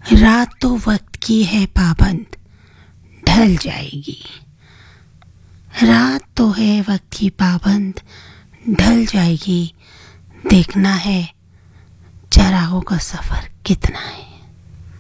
रात तो वक्त की है पाबंद, ढल जाएगी। रात तो है वक्त की पाबंद, ढल जाएगी। देखना है चरागों का सफर कितना है।